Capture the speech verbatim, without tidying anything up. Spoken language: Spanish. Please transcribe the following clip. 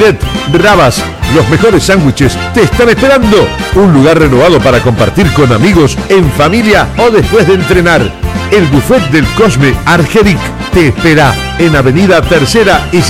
Baguette, rabas, los mejores sándwiches te están esperando. Un lugar renovado para compartir con amigos, en familia o después de entrenar. El buffet del Cosme Argeric te espera en Avenida Tercera y